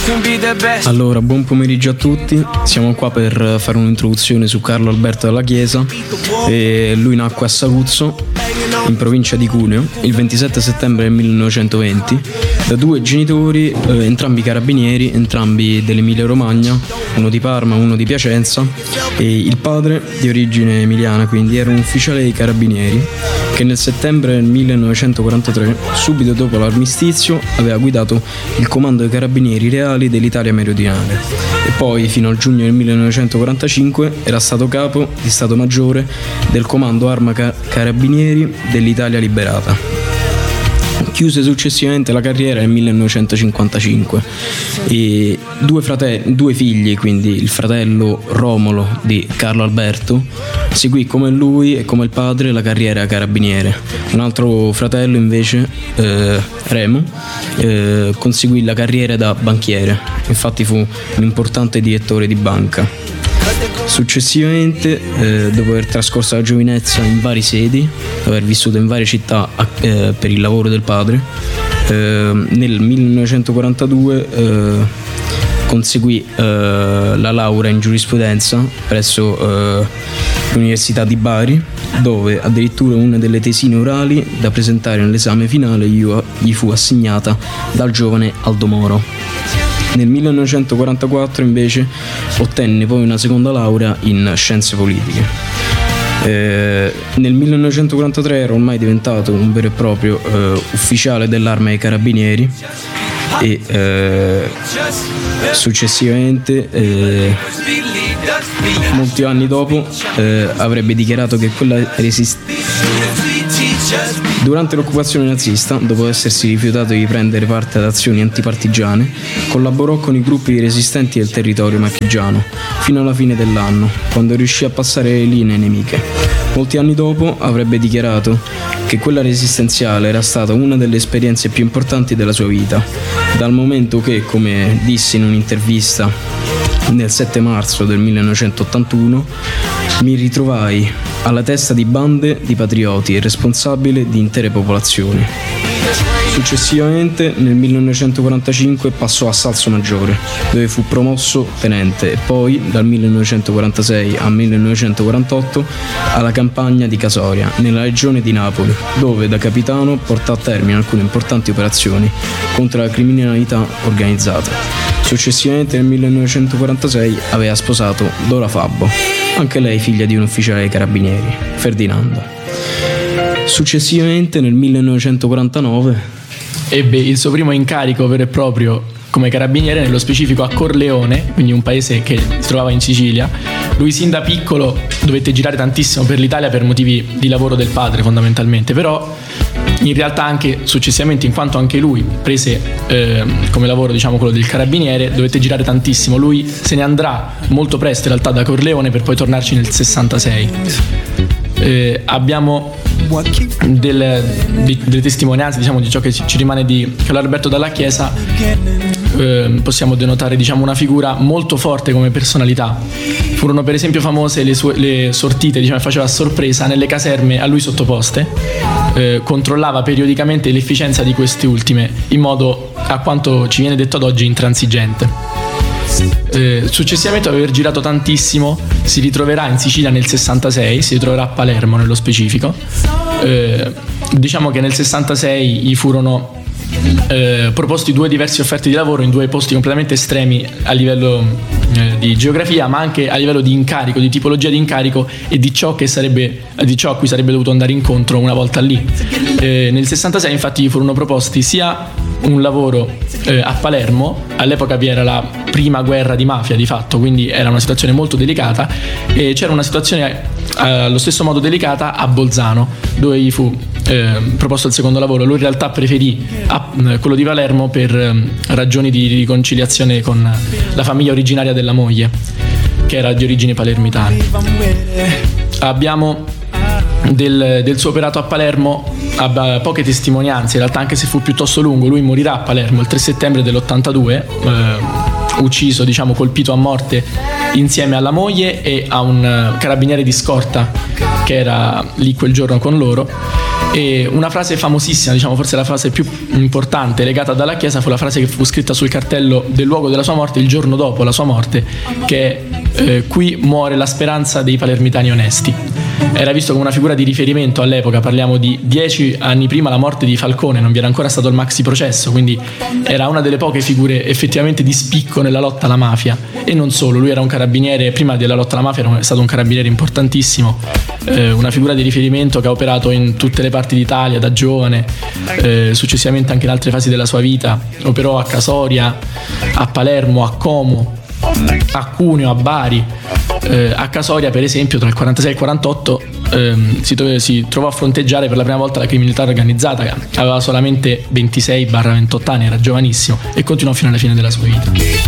Allora, buon pomeriggio a tutti. Siamo qua per fare un'introduzione su Carlo Alberto Dalla Chiesa. Lui nacque a Saluzzo, in provincia di Cuneo, il 27 settembre del 1920, da due genitori, entrambi carabinieri, entrambi dell'Emilia Romagna, uno di Parma, uno di Piacenza, e il padre, di origine emiliana, quindi era un ufficiale dei carabinieri che nel settembre del 1943, subito dopo l'armistizio, aveva guidato il comando dei carabinieri reali dell'Italia meridionale e poi fino al giugno del 1945 era stato capo di Stato Maggiore del comando Arma Carabinieri dell'Italia liberata. Chiuse successivamente la carriera nel 1955 e due figli, quindi il fratello Romolo di Carlo Alberto seguì come lui e come il padre la carriera carabiniere. Un altro fratello invece, Remo, conseguì la carriera da banchiere, infatti fu un importante direttore di banca. Successivamente, dopo aver trascorso la giovinezza in varie sedi, aver vissuto in varie città per il lavoro del padre, nel 1942 conseguì la laurea in giurisprudenza presso l'Università di Bari, dove addirittura una delle tesine orali da presentare nell'esame finale gli fu assegnata dal giovane Aldo Moro. Nel 1944 invece ottenne poi una seconda laurea in scienze politiche. Nel 1943 era ormai diventato un vero e proprio ufficiale dell'Arma dei Carabinieri e successivamente, molti anni dopo, avrebbe dichiarato che durante l'occupazione nazista, dopo essersi rifiutato di prendere parte ad azioni antipartigiane, collaborò con i gruppi di resistenti del territorio marchigiano fino alla fine dell'anno, quando riuscì a passare le linee nemiche. Molti anni dopo avrebbe dichiarato che quella resistenziale era stata una delle esperienze più importanti della sua vita, dal momento che, come disse in un'intervista nel 7 marzo del 1981, mi ritrovai alla testa di bande di patrioti e responsabile di intere popolazioni. Successivamente, nel 1945, passò a Salso Maggiore, dove fu promosso tenente, e poi, dal 1946 al 1948, alla campagna di Casoria, nella regione di Napoli, dove da capitano portò a termine alcune importanti operazioni contro la criminalità organizzata. Successivamente, nel 1946, aveva sposato Dora Fabbo, anche lei figlia di un ufficiale dei carabinieri, Ferdinando. Successivamente, nel 1949, ebbe il suo primo incarico vero e proprio come carabiniere, nello specifico a Corleone, quindi un paese che si trovava in Sicilia. Lui sin da piccolo dovette girare tantissimo per l'Italia per motivi di lavoro del padre fondamentalmente, però in realtà anche successivamente, in quanto anche lui prese come lavoro, diciamo, quello del carabiniere, dovette girare tantissimo. Lui se ne andrà molto presto in realtà da Corleone per poi tornarci nel 66. Abbiamo delle testimonianze, diciamo, di ciò che ci rimane di Carlo Alberto Dalla Chiesa. Possiamo denotare, diciamo, una figura molto forte come personalità. Furono per esempio famose le sortite, diciamo, che faceva a sorpresa nelle caserme a lui sottoposte. Controllava periodicamente l'efficienza di queste ultime in modo, a quanto ci viene detto ad oggi, intransigente. Successivamente, dopo aver girato tantissimo, si ritroverà in Sicilia nel 66, si ritroverà a Palermo nello specifico. Diciamo che nel 66 gli furono proposti due diverse offerte di lavoro in due posti completamente estremi a livello di geografia, ma anche a livello di incarico, di tipologia di incarico e di ciò a cui sarebbe dovuto andare incontro una volta lì. Nel 66 infatti gli furono proposti sia un lavoro a Palermo, all'epoca vi era la prima guerra di mafia di fatto, quindi era una situazione molto delicata, e c'era una situazione allo stesso modo delicata a Bolzano, dove gli fu proposto il secondo lavoro. Lui in realtà preferì quello di Palermo per ragioni di riconciliazione con la famiglia originaria della moglie, che era di origini palermitane. Abbiamo del suo operato a Palermo poche testimonianze, in realtà, anche se fu piuttosto lungo. Lui morirà a Palermo il 3 settembre dell'82, ucciso, diciamo, colpito a morte insieme alla moglie e a un carabiniere di scorta che era lì quel giorno con loro. E una frase famosissima, diciamo forse la frase più importante legata a Dalla Chiesa, fu la frase che fu scritta sul cartello del luogo della sua morte il giorno dopo la sua morte, che è qui muore la speranza dei palermitani onesti. Era visto come una figura di riferimento all'epoca, parliamo di 10 anni prima la morte di Falcone, non vi era ancora stato il maxi processo, quindi era una delle poche figure effettivamente di spicco nella lotta alla mafia. E non solo, lui era un carabiniere, prima della lotta alla mafia era stato un carabiniere importantissimo, una figura di riferimento che ha operato in tutte le parti d'Italia da giovane, successivamente anche in altre fasi della sua vita. Operò a Casoria, a Palermo, a Como, a Cuneo, a Bari. A Casoria, per esempio, tra il 46 e il 48 si trovò a fronteggiare per la prima volta la criminalità organizzata, che aveva solamente 26-28 anni, era giovanissimo, e continuò fino alla fine della sua vita.